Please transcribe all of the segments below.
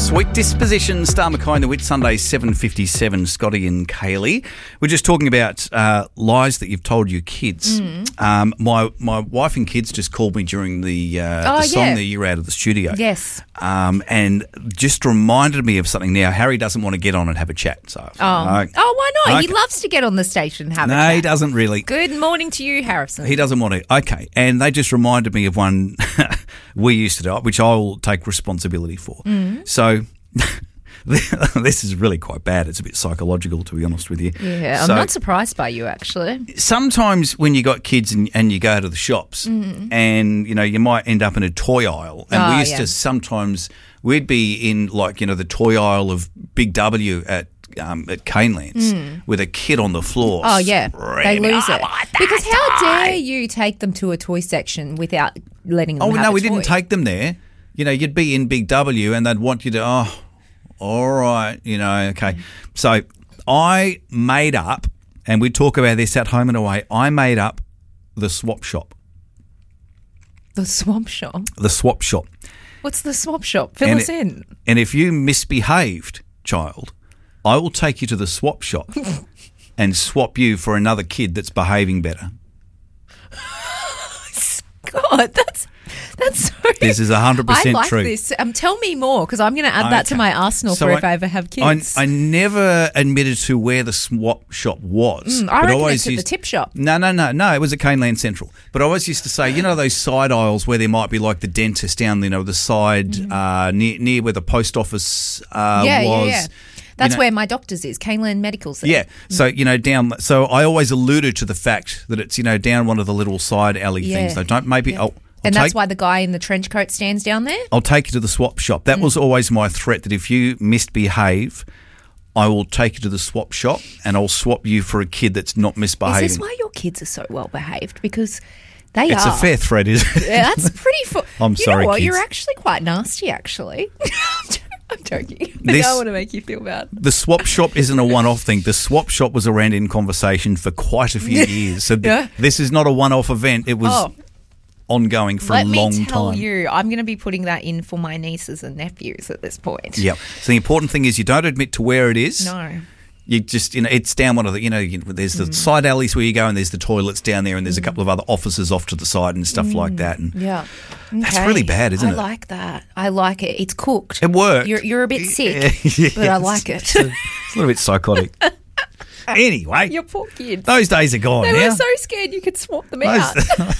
Sweet Disposition, Star Mackay and the Wit, Sunday 7:57, Scotty and Kaylee. We're just talking about lies that you've told your kids. My wife and kids just called me during the song that you were out of the studio. Yes. And just reminded me of something now. Harry doesn't want to get on and have a chat. So, why not? Okay. He loves to get on the station and have a chat. No, he doesn't really. Good morning to you, Harrison. He doesn't want to. Okay. And they just reminded me of one we used to do, which I will take responsibility for. So this is really quite bad. It's a bit psychological, to be honest with you. Yeah, I'm not surprised by you, actually. Sometimes when you got kids and you go to the shops and, you know, you might end up in a toy aisle. And we used to sometimes, we'd be in like, you know, the toy aisle of Big W at Canelands with a kid on the floor. Oh, yeah. They lose it. Because how dare you you take them to a toy section without letting them have no, a we toy? didn't take them there. You know, you'd be in Big W and they'd want you to, all right, you know, okay. So I made up, and we talk about this at home and away, I made up the swap shop. The swap shop? The swap shop. What's the swap shop? Fill us in. And if you misbehaved, child, I will take you to the swap shop and swap you for another kid that's behaving better. God, that's so... This is 100% I like true. this. Tell me more, because I'm going to add that to my arsenal for if I ever have kids. I never admitted to where the swap shop was. I reckon it's at the tip shop. No, it was at Caneland Central. But I always used to say, you know those side aisles where there might be like the dentist down, you know, the side near where the post office was. Yeah. That's where my doctor's is, Caneland Medical's there. Yeah. So, you know, so I always alluded to the fact that it's, you know, down one of the little side alley things. So that's why the guy in the trench coat stands down there? I'll take you to the swap shop. That was always my threat, that if you misbehave, I will take you to the swap shop and I'll swap you for a kid that's not misbehaving. Is this why your kids are so well behaved? Because they are. It's a fair threat, isn't it? Yeah, that's pretty... I'm sorry, You know what? kids. You're actually quite nasty, actually. I'm joking. I don't want to make you feel bad. The swap shop isn't a one-off thing. The swap shop was around in conversation for quite a few years. So this is not a one-off event. It was ongoing for a long time. Let me tell you, I'm going to be putting that in for my nieces and nephews at this point. Yep. So the important thing is you don't admit to where it is. No. You just, you know, it's down one of the, you know, there's the side alleys where you go and there's the toilets down there and there's a couple of other offices off to the side and stuff like that. And that's really bad, isn't it? I like that. I like it. It's cooked. It worked. You're a bit sick, but I like it. It's a little bit psychotic. Anyway. Your poor kids. Those days are gone now. They were so scared you could swap them out.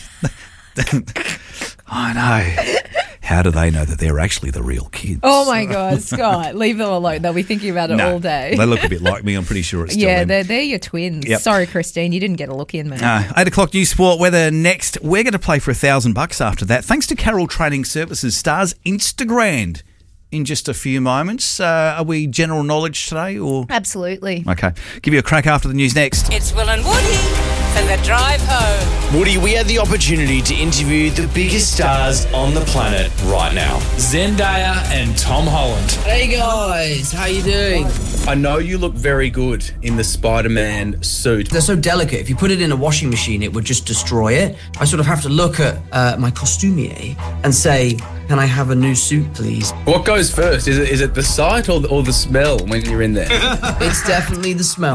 I know. How do they know that they're actually the real kids? Oh, my God, Scott. Leave them alone. They'll be thinking about it all day. They look a bit like me. I'm pretty sure it's still them. They're your twins. Yep. Sorry, Christine. You didn't get a look in, man. 8 o'clock News Sport weather next. We're going to play for $1,000 after that. Thanks to Carroll Training Services. Stars Instagram in just a few moments. Are we general knowledge today? Or Absolutely. Okay. Give you a crack after the news next. It's Will and Woody for the drive home. Woody, we had the opportunity to interview the biggest stars on the planet right now. Zendaya and Tom Holland. Hey guys, how you doing? I know you look very good in the Spider-Man suit. They're so delicate. If you put it in a washing machine, it would just destroy it. I sort of have to look at my costumier and say, can I have a new suit, please? What goes first? Is it the sight or the smell when you're in there? It's definitely the smell.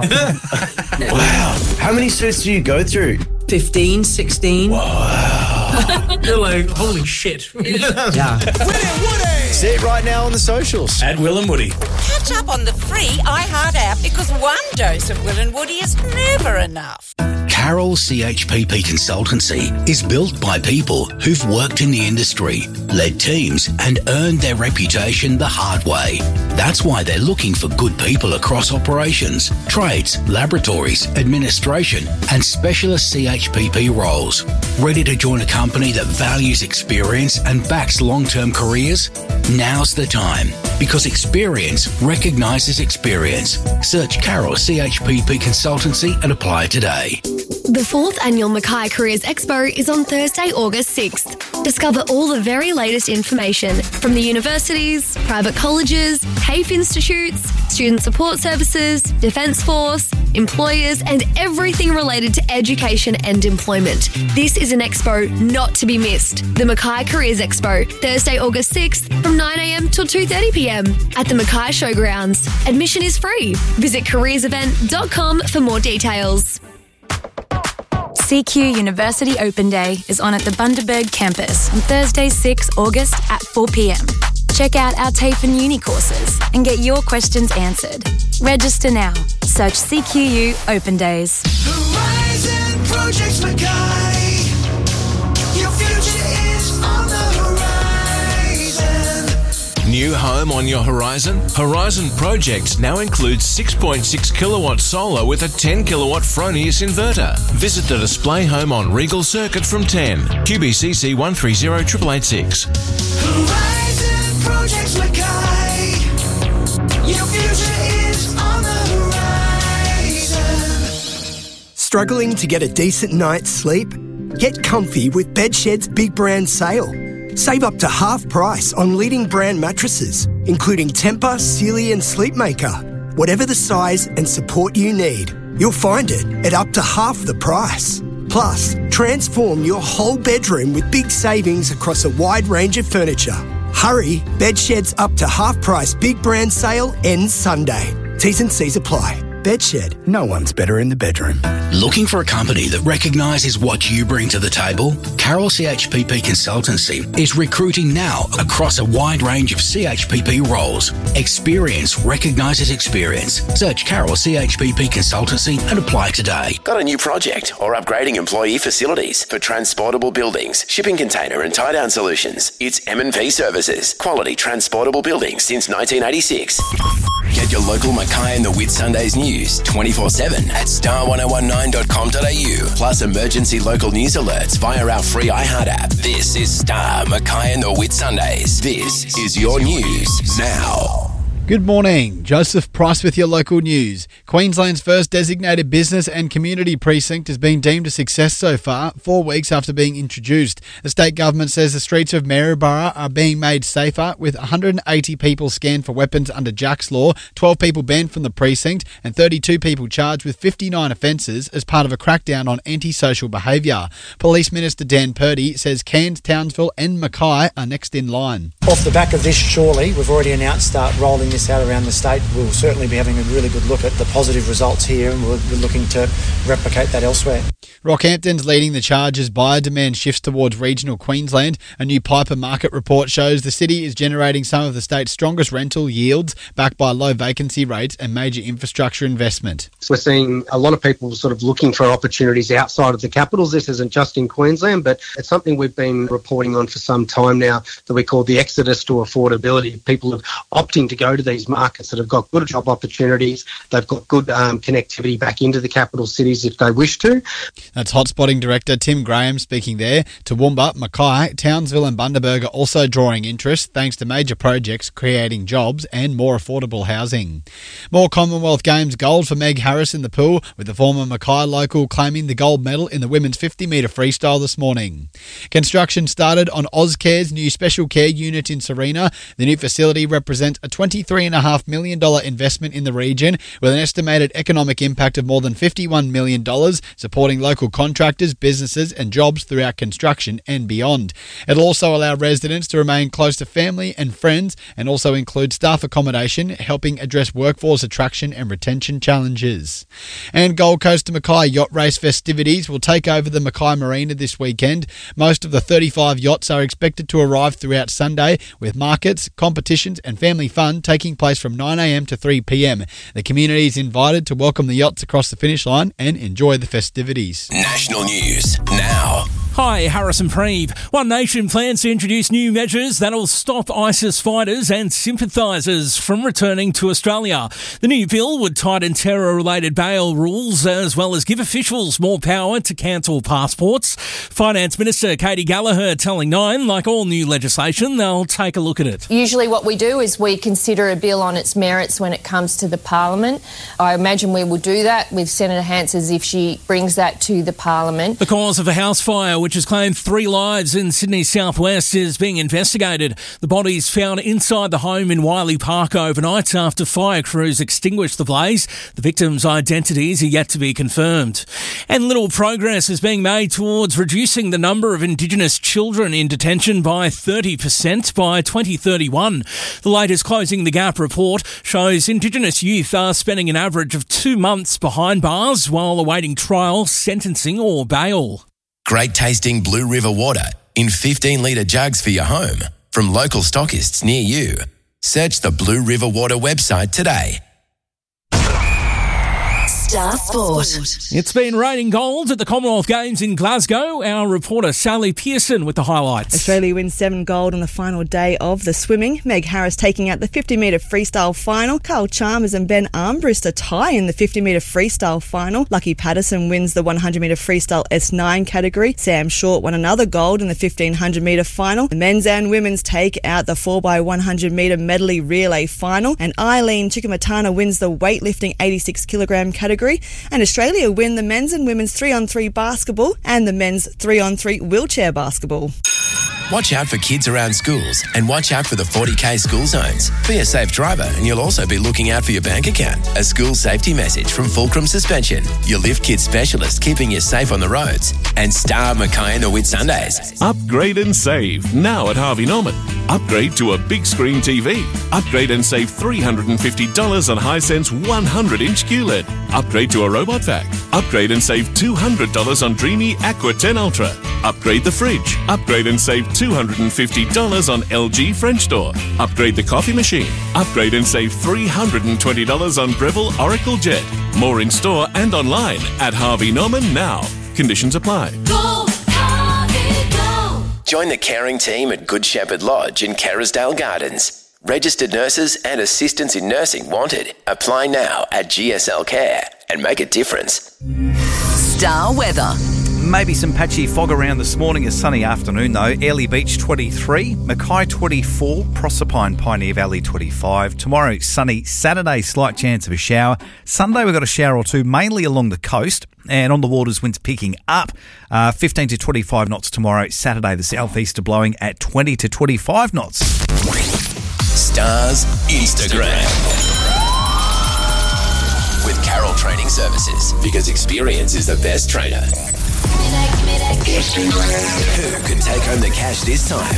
Wow. How many suits do you go through? 15, 16. Wow. You're like, holy shit. Yeah. See it right now on the socials. At Will and Woody. Catch up on the free iHeart app because one dose of Will and Woody is never enough. Carroll CHPP Consultancy is built by people who've worked in the industry, led teams and earned their reputation the hard way. That's why they're looking for good people across operations, trades, laboratories, administration and specialist CHPP roles. Ready to join a company that values experience and backs long-term careers? Now's the time, because experience recognises experience. Search Carroll CHPP Consultancy and apply today. The 4th Annual Mackay Careers Expo is on Thursday, August 6th. Discover all the very latest information from the universities, private colleges, TAFE institutes, student support services, Defence Force, employers and everything related to education and employment. This is an expo not to be missed. The Mackay Careers Expo, Thursday, August 6th from 9am till till 2:30pm at the Mackay Showgrounds. Admission is free. Visit careersevent.com for more details. CQ University Open Day is on at the Bundaberg campus on Thursday, 6 August at 4pm. Check out our TAFE and Uni courses and get your questions answered. Register now. Search CQU Open Days. Horizon Projects Mackay. Your future is on the horizon. New home on your horizon? Horizon Projects now includes 6.6 kilowatt solar with a 10 kilowatt Fronius inverter. Visit the display home on Regal Circuit from 10. QBCC 130 886. Horizon Projects Mackay. Your future is on the horizon. Struggling to get a decent night's sleep? Get comfy with Bedshed's Big Brand Sale. Save up to half price on leading brand mattresses, including Tempur, Sealy and Sleepmaker. Whatever the size and support you need, you'll find it at up to half the price. Plus, transform your whole bedroom with big savings across a wide range of furniture. Hurry, Bedshed's up to half price Big Brand Sale ends Sunday. T's and C's apply. Bedshed, no one's better in the bedroom. Looking for a company that recognises what you bring to the table? Carroll CHPP Consultancy is recruiting now across a wide range of CHPP roles. Experience recognises experience. Search Carroll CHPP Consultancy and apply today. Got a new project or upgrading employee facilities for transportable buildings, shipping container and tie-down solutions? It's M&P Services. Quality transportable buildings since 1986. Get your local Mackay and the Whitsundays news 24/7 at star1019.com.au. Plus emergency local news alerts via our free iHeart app. This is Star Mackay and the Whitsundays. This is your news now. Good morning. Joseph Price with your local news. Queensland's first designated business and community precinct has been deemed a success so far, 4 weeks after being introduced. The state government says the streets of Maryborough are being made safer, with 180 people scanned for weapons under Jack's Law, 12 people banned from the precinct, and 32 people charged with 59 offences as part of a crackdown on antisocial behaviour. Police Minister Dan Purdy says Cairns, Townsville and Mackay are next in line. Off the back of this, surely, we've already announced start rolling this out around the state. We'll certainly be having a really good look at the positive results here, and we're looking to replicate that elsewhere. Rockhampton's leading the charge as buyer demand shifts towards regional Queensland. A new Piper market report shows the city is generating some of the state's strongest rental yields, backed by low vacancy rates and major infrastructure investment. We're seeing a lot of people sort of looking for opportunities outside of the capitals. This isn't just in Queensland, but it's something we've been reporting on for some time now that we call the exodus to affordability. People are opting to go to these markets that have got good job opportunities. They've got good connectivity back into the capital cities if they wish to. That's Hotspotting Director Tim Graham speaking there. Toowoomba, Mackay, Townsville and Bundaberg are also drawing interest thanks to major projects creating jobs and more affordable housing. More Commonwealth Games gold for Meg Harris in the pool, with the former Mackay local claiming the gold medal in the women's 50-metre freestyle this morning. Construction started on Ozcare's new special care unit in Serena. The new facility represents a $23.5 million investment in the region, with an estimated economic impact of more than $51 million, supporting local contractors, businesses and jobs throughout construction and beyond. It'll also allow residents to remain close to family and friends, and also include staff accommodation, helping address workforce attraction and retention challenges. And Gold Coast to Mackay yacht race festivities will take over the Mackay Marina this weekend. Most of the 35 yachts are expected to arrive throughout Sunday, with markets, competitions and family fun taking place from 9 a.m. to 3 p.m. The community is invited to welcome the yachts across the finish line and enjoy the festivities. National news now. Hi, Harrison Preeve. One Nation plans to introduce new measures that'll stop ISIS fighters and sympathisers from returning to Australia. The new bill would tighten terror-related bail rules, as well as give officials more power to cancel passports. Finance Minister Katie Gallagher telling Nine, like all new legislation, they'll take a look at it. Usually what we do is we consider a bill on its merits when it comes to the Parliament. I imagine we will do that with Senator Hansard if she brings that to the Parliament. The cause of a house fire which has claimed 3 lives in Sydney's southwest, is being investigated. The bodies found inside the home in Wiley Park overnight after fire crews extinguished the blaze. The victims' identities are yet to be confirmed. And little progress is being made towards reducing the number of Indigenous children in detention by 30% by 2031. The latest Closing the Gap report shows Indigenous youth are spending an average of 2 months behind bars while awaiting trial, sentencing or bail. Great tasting Blue River water in 15-litre jugs for your home from local stockists near you. Search the Blue River Water website today. Star Sport. It's been raining gold at the Commonwealth Games in Glasgow. Our reporter Sally Pearson with the highlights. Australia wins 7 gold on the final day of the swimming. Meg Harris taking out the 50-metre freestyle final. Carl Chalmers and Ben Armbrust a tie in the 50-metre freestyle final. Lucky Patterson wins the 100-metre freestyle S9 category. Sam Short won another gold in the 1500-metre final. The men's and women's take out the 4x100-metre medley relay final. And Eileen Chikamatana wins the weightlifting 86-kilogram category. And Australia win the men's and women's 3-on-3 basketball and the men's 3-on-3 wheelchair basketball. Watch out for kids around schools and watch out for the 40K school zones. Be a safe driver and you'll also be looking out for your bank account. A school safety message from Fulcrum Suspension, your lift kit specialist keeping you safe on the roads. And Star Mackay and Whitsundays. Upgrade and save now at Harvey Norman. Upgrade to a big screen TV. Upgrade and save $350 on Hisense 100-inch QLED. Upgrade to a robot vac. Upgrade and save $200 on Dreamy Aqua 10 Ultra. Upgrade the fridge. Upgrade and save $250 on LG French Door. Upgrade the coffee machine. Upgrade and save $320 on Breville Oracle Jet. More in store and online at Harvey Norman now. Conditions apply. Go, Harvey, go. Join the caring team at Good Shepherd Lodge in Kerrisdale Gardens. Registered nurses and assistants in nursing wanted. Apply now at GSL Care and make a difference. Star weather. Maybe some patchy fog around this morning. A sunny afternoon though. Airlie Beach 23, Mackay 24, Proserpine Pioneer Valley 25. Tomorrow sunny, Saturday slight chance of a shower. Sunday we've got a shower or two mainly along the coast and on the waters winds picking up. 15 to 25 knots tomorrow. Saturday the southeast are blowing at 20 to 25 knots. Stars Instagram. With Carroll Training Services, because experience is the best trainer. Who can take home the cash this time?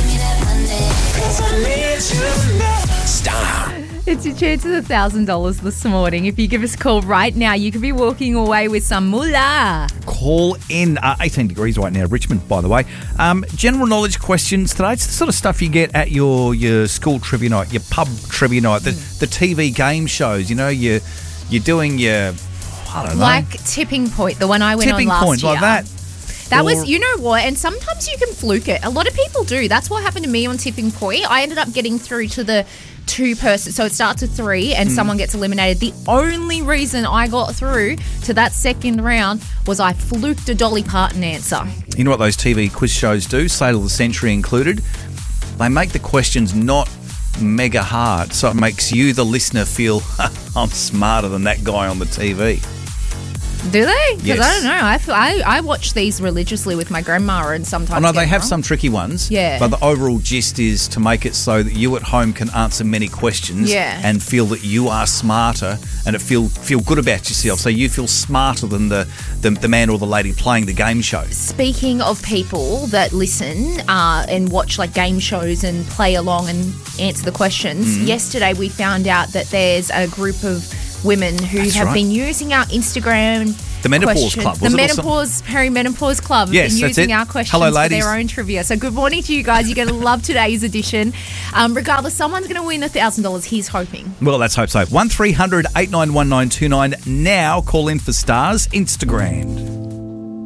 Star. It's your chance of $1,000 this morning. If you give us a call right now, you could be walking away with some moolah. Call in. 18 degrees right now, Richmond, by the way. General knowledge questions today. It's the sort of stuff you get at your school trivia night, your pub trivia night, the TV game shows. You know, you're doing your, I don't know. Like Tipping Point, the one I went on last year. Tipping Point, like that. That was, you know what, and sometimes you can fluke it. A lot of people do. That's what happened to me on Tipping Point. I ended up getting through to the 2-person, so it starts with 3 and someone gets eliminated. The only reason I got through to that second round was I fluked a Dolly Parton answer. You know what those TV quiz shows do, Sale of the Century included? They make the questions not mega hard, so it makes you, the listener, feel, I'm smarter than that guy on the TV. Do they? Because Yes. I don't know. I watch these religiously with my grandma and sometimes. Oh, no, get they it have wrong. some tricky ones. Yeah. But the overall gist is to make it so that you at home can answer many questions and feel that you are smarter and it feel good about yourself. So you feel smarter than the man or the lady playing the game show. Speaking of people that listen and watch like game shows and play along and answer the questions, yesterday we found out that there's a group of women who have been using our Instagram. The Menopause Club, was the it? Perimenopause Club. Yes, been that's using it. our questions Hello, for ladies. their own trivia. So good morning to you guys. You're going to love today's edition. Regardless, someone's going to win $1,000. He's hoping. Well, let's hope so. 1300 891929. Now call in for Stars Instagram.